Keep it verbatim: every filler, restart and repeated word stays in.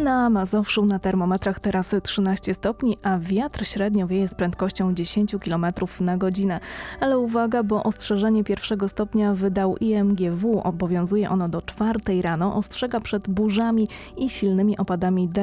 Na Mazowszu na termometrach teraz trzynaście stopni, a wiatr średnio wieje z prędkością dziesięć kilometrów na godzinę. Ale uwaga, bo ostrzeżenie pierwszego stopnia wydał I M G W. Obowiązuje ono do czwartej rano. Ostrzega przed burzami i silnymi opadami deszczu.